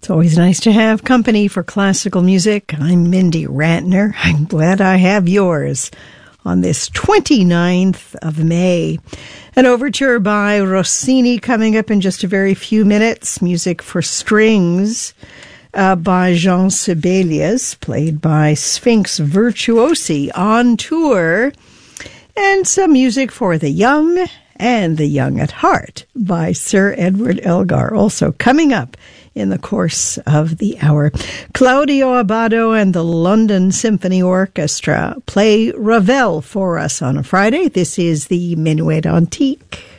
It's always nice to have company for classical music. I'm Mindy Rantner. I'm glad I have yours on this 29th of May. An overture by Rossini coming up in just a very few minutes. Music for strings by Jean Sibelius, played by Sphinx Virtuosi on tour. And some music for the young and the young at heart by Sir Edward Elgar, also coming up in the course of the hour. Claudio Abbado and the London Symphony Orchestra play Ravel for us on a Friday. This is the Minuet Antique.